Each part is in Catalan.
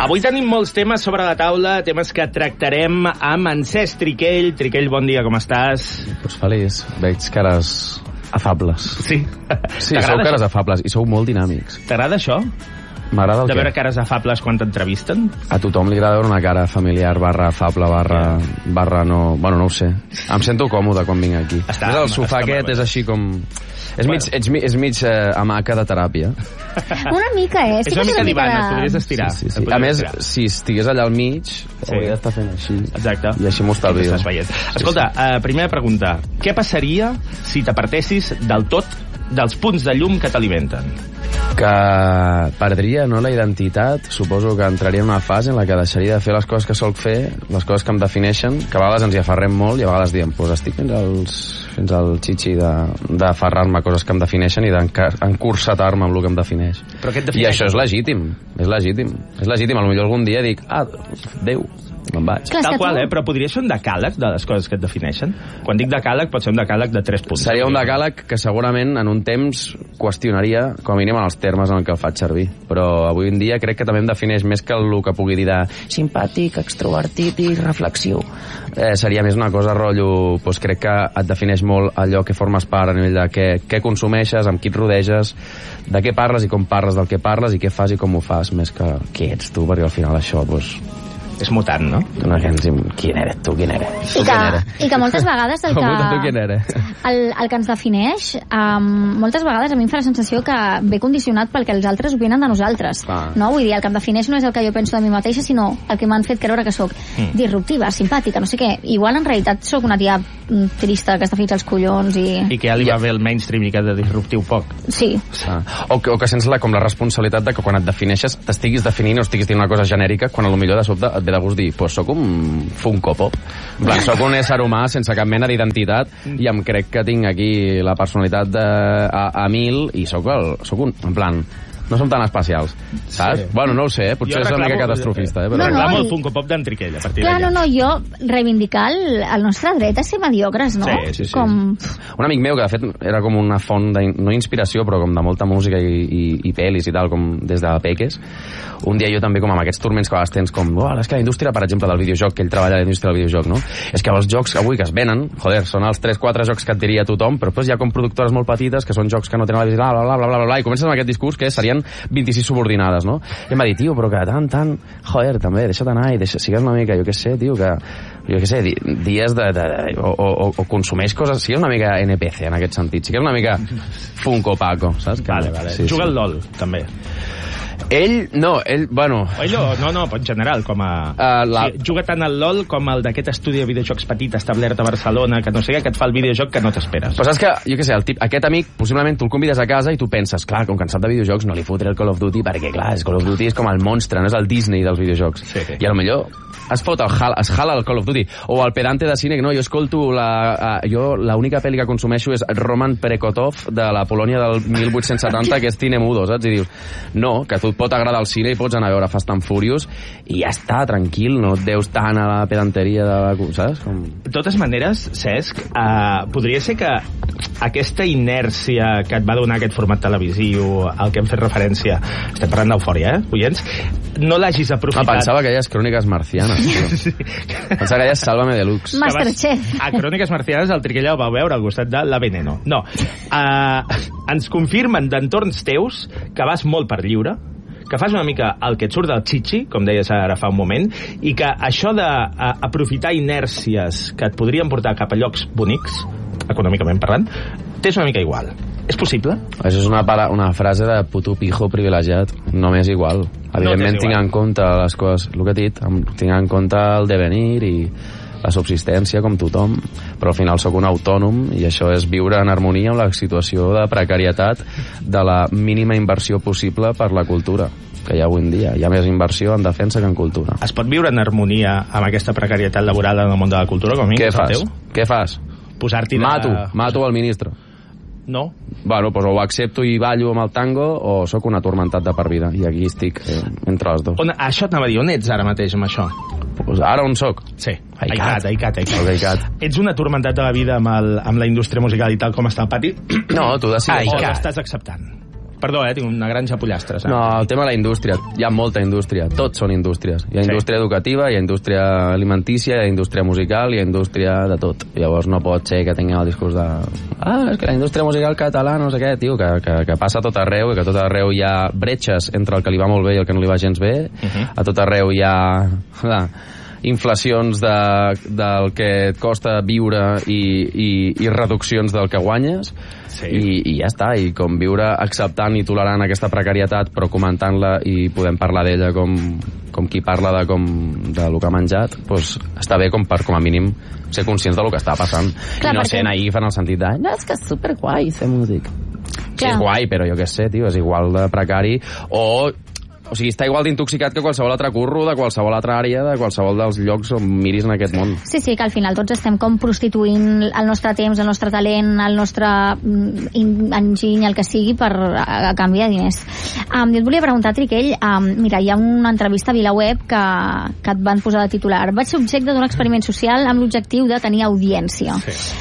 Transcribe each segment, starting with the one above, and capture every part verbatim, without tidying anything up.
Avui tenim molts temes sobre la taula, temes que tractarem amb en Cesc Triquell. Triquell, bon dia, com estàs? Pues feliç, veig cares afables. Sí? Sí, sou cares afables i sou molt dinàmics. T'agrada això? M'agrada el de què? veure cares afables quan t'entrevisten? A tothom li agrada veure una cara familiar, barra afable, barra, barra no... Bueno, no ho sé. Em sento còmode quan vinc aquí. Està, el sofà està aquest és així com... És mig, és, mig- és mig eh, hamaca de teràpia. Una mica, eh? És una mica divana, et podries estirar. Sí, sí, Et sí. A podries més, estirar. si estigués allà al mig, hauria d'estar fent així. Exacte. I així m'ho estalvio. Estàs veient. Escolta, uh, primera pregunta. Què passaria si t'apartessis del tot dels punts de llum que t'alimenten? Que perdria, no, la identitat. Suposo que entraria en una fase en la que deixaria de fer les coses que solc fer, les coses que em defineixen, que a vegades ens hi aferrem molt i a vegades diem, pues estic fins, als, fins al xixi d'aferrar-me a coses que em defineixen i d'encursetar-me amb el que em defineix. Però què et I defineix? això és legítim, és legítim. És legítim, potser algun dia dic, ah, Déu, me'n vaig. Clar, és Tal que qual, tu- eh? Però podria ser un decàleg de les coses que et defineixen? Quan dic decàleg, pot ser un decàleg de tres punts. Seria un decàleg que segurament en un temps qüestionaria, com a mínim en els termes en què el faig servir. Però avui en dia crec que també em defineix més que el que pugui dir de simpàtic, extrovertit i reflexiu. Eh, seria més una cosa rotllo... Doncs crec que et defineix molt allò que formes part a nivell de què, què consumeixes, amb qui et rodeges, de què parles i com parles del que parles i què fas i com ho fas, més que qui ets tu, perquè al final això, doncs... És mutant, no? Una gent diu, quin eres tu, quin eres? I Tu, que, quin eres? I que moltes vegades el Com que, tu, quin eres? el, el que ens defineix, um, moltes vegades a mi em fa la sensació que ve condicionat pel que els altres opinen de nosaltres. Ah. No? Vull dir, el que em defineix no és el que jo penso de mi mateixa, sinó el que m'han fet creure que sóc Mm. disruptiva, simpàtica, no sé què. Igual en realitat sóc una tia mm, trista que està fins als collons i... I que ja li va bé el mainstream i que de disruptiu poc. Sí. Ah. O, que, o que sents la, com la responsabilitat de que quan et defineixes t'estiguis definint o estiguis dient una cosa genèrica quan a lo millor de sobte et ve de gust dir pues sóc un Funko Pop, en plan, sóc un ésser humà sense cap mena d'identitat i em crec que tinc aquí la personalitat de, a, a mil i sóc, el, sóc un, en plan no som tan especials, saps? Sí. Bueno, no ho sé, potser Jo és una mica reclamo- catastrofista, eh? Però No, no, reclamo el i- Funko Pop d'en Triquell, a partir Clar, d'allà. no, no, jo reivindicar el, el nostre dret a ser mediocres, no? Sí, sí, sí. Com... Un amic meu que de fet era com una font de, no inspiració però com de molta música i, i, i pel·lis i tal, com des de Peques, un dia jo també com amb aquests turments que a vegades tens com, oh, és que la indústria per exemple del videojoc, que ell treballa a la indústria del videojoc, no? És que els jocs avui que es venen, joder, són els tres quatre jocs que et diria tothom, però després hi ha com productores molt petites que són jocs que no tenen la visibilitat, bla, bla, bla, bla, bla, bla, i comences amb aquest discurs que serien vint-i-sis subordinades, no? I em va dir, tio, però que tant, tant, joder, també, deixa't anar i deixa, sigues una mica, jo què sé, tio, que jo què sé, di, dies de, de, de o, o, o consumeix coses, sigues una mica N P C en aquest sentit, sigues una mica Funko Paco, saps? Que, Vale, vale. Sí, Juga sí. al LOL, també. Ell, no, ell, bueno... O ell, o- no, no, en general, com a... Uh, la- Sí, juga tant al LOL com el d'aquest estudi de videojocs petit establert a Barcelona, que no sé què, que et fa el videojoc que no t'esperes. Però saps que, jo què sé, el tip, aquest amic, possiblement tu el convides a casa i tu penses, clar, com que en sap de videojocs no li fotré el Call of Duty, perquè, clar, el Call of Duty és com el monstre, no és el Disney dels videojocs. Sí, sí. I a lo millor es fot el hal, es jala el Call of Duty. O el pedante de cine, que no, jo escolto la... Uh, jo l'única pel·li que consumeixo és Roman Prekotov de la Polònia del mil vuit-cents setanta, que és cine mudo, saps? I dius, no, que a tu et pot agradar el cine i pots anar a veure Fast and Furious i ja està, tranquil, no et deus tant a la pedanteria de la... saps? Com... De totes maneres, Cesc, uh, podria ser que aquesta inèrcia que et va donar aquest format televisiu al que hem fet referència, estem parlant d'Eufòria, eh, oients, no l'hagis Ah, aprofitat... pensava que ja és Cròniques Marcianes, tio. Sí. Pensava que ja és Sálvame Deluxe. Ma- Que vas- Masterchef. A Cròniques Marcianes el Triquell el va veure al costat de La Veneno. No. Uh, ens confirmen d'entorns teus que vas molt per lliure, que fas una mica el que et surt del xixi, com deies ara fa un moment, i que això d'aprofitar inèrcies que et podrien portar cap a llocs bonics, econòmicament parlant, t'és una mica igual. És possible? Això és una, para, una frase de puto pijo privilegiat. No m'és igual. Evidentment t'és tinc igual. en compte les coses, el que he dit, em- tinc en compte el devenir i la subsistència com tothom, però al final sóc un autònom i això és viure en harmonia amb la situació de precarietat de la mínima inversió possible per la cultura que hi ha avui en dia. Hi ha més inversió en defensa que en cultura. Es pot viure en harmonia amb aquesta precarietat laboral en el món de la cultura, com a mi? Què és el fas? teu? Què fas? Posar-t'hi de... Mato, mato el ministre. No? Bueno, doncs o ho accepto i ballo amb el tango o sóc un atormentat de per vida i aquí estic eh, entre les dos. On, això t'anava a dir, on ets ara mateix amb això? Pues ara on sóc? Sí, Aicat. Aicat, Aicat, Aicat. El Aicat. Ets un atormentat de la vida amb, el, amb la indústria musical i tal com està el pati? No, tu decideixes. O l'estàs acceptant? Perdó, eh, tinc una granja pollastres. Eh? No, el tema de la indústria. Hi ha molta indústria. Tots són indústries. Hi ha indústria sí. educativa, hi ha indústria alimentícia, hi ha indústria musical, hi ha indústria de tot. Llavors no pot ser que tinguem el discurs de ah, és que la indústria musical catalana, no sé què, tio, que, que, que passa a tot arreu i que a tot arreu hi ha bretxes entre el que li va molt bé i el que no li va gens bé. Uh-huh. A tot arreu hi ha... Ah, inflacions de, del que et costa viure i, i, i reduccions del que guanyes sí. i, i ja està, i com viure acceptant i tolerant aquesta precarietat però comentant-la i podem parlar d'ella com, com qui parla de, com, de lo que ha menjat, doncs està bé com per com a mínim ser conscients de lo que està passant. Clar, i no perquè... ser naïf en el sentit de no, és que és superguai ser músic. Sí, és guai, però jo què sé, tio, és igual de precari o O sigui, està igual d'intoxicat que qualsevol altre curro, de qualsevol altra àrea, de qualsevol dels llocs on miris en aquest món. Sí, sí, que al final tots estem com prostituint el nostre temps, el nostre talent, el nostre enginy, el que sigui, per a, a canvi de diners. Um, jo et volia preguntar, Triquell, um, mira, hi ha una entrevista a VilaWeb que, que et van posar de titular. Vaig ser objecte d'un experiment social amb l'objectiu de tenir audiència. Sí.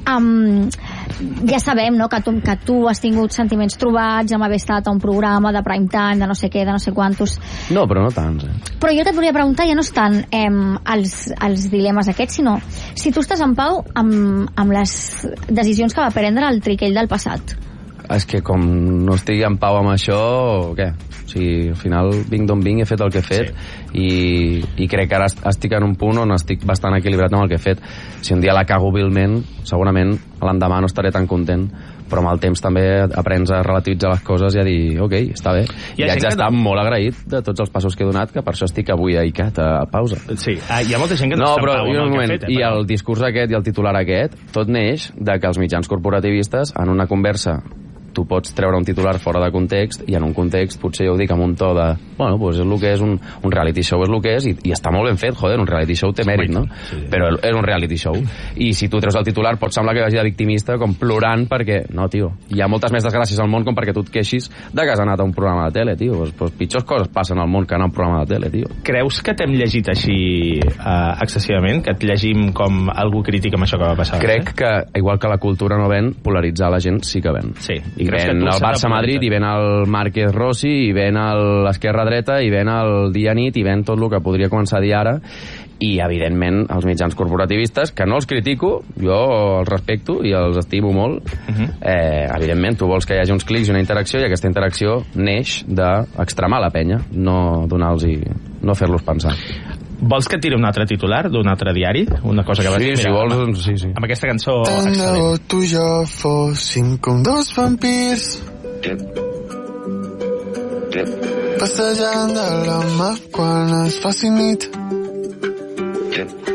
Um, ja sabem, no?, que tu, que tu has tingut sentiments trobats amb haver estat a un programa de prime time, de no sé què, de no sé quantos. No, però no tants, eh? Però jo el que et volia preguntar ja no és tant eh, els, els dilemes aquests, sinó si tu estàs en pau amb, amb les decisions que va prendre el Triquell del passat. És que com no estigui en pau amb això, què? O sigui, al final vinc d'on vinc, he fet el que he fet sí. i, i crec que ara estic en un punt on estic bastant equilibrat amb el que he fet. Si un dia la cago vilment, segurament l'endemà no estaré tan content, però amb el temps també aprens a relativitzar les coses i a dir, ok, està bé. I, I haig d'estar no... molt agraït de tots els passos que he donat, que per això estic avui a ICAT, a pausa. Sí, ah, hi ha molta gent que no, no està en pau amb el moment, que ha fet. Eh, I però... el discurs aquest i el titular aquest, tot neix de que els mitjans corporativistes, en una conversa tu pots treure un titular fora de context i en un context potser jo ho dic amb un to de bueno, doncs és el que és un, un reality show és el que és i, i està molt ben fet, joder, un reality show té mèrit, no? Sí. Però és un reality show i si tu treus el titular pot semblar que vagi de victimista com plorant perquè, no tio, hi ha moltes més desgràcies al món com perquè tu et queixis de que has anat a un programa de tele, tio, pues, pues pitjors coses passen al món que anar a un programa de tele, tio. Creus que t'hem llegit així uh, excessivament? Que et llegim com algú crític amb això que va passar? Crec que, igual que la cultura no ven, polaritzar la gent sí que ven. Sí. I ven el Barça Madrid, i ven el Márquez Rossi, i ven l'esquerra dreta, i ven el dia nit, i ven tot el que podria començar a dir ara, i evidentment els mitjans corporativistes, que no els critico, jo els respecto i els estimo molt, uh-huh. eh, evidentment tu vols que hi hagi uns clics i una interacció, i aquesta interacció neix d'extremar la penya, no donar-los i no fer-los pensar. Vols que tiri un altre titular d'un altre diari? Una cosa que vas dir? Sí, si vols, amb, sí, sí. Amb aquesta cançó excel·lent. Tu i jo fóssim com dos vampirs passejant de la mà quan es faci nit